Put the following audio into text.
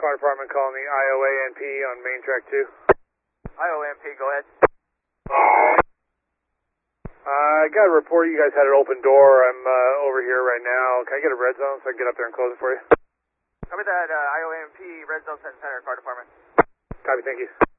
Car department calling the IOANP on main track 2. IOMP, go ahead. I got a report you guys had an open door. I'm over here right now. Can I get a red zone so I can get up there and close it for you? Copy that, IOMP, Red Zone Center, Car Department. Copy, thank you.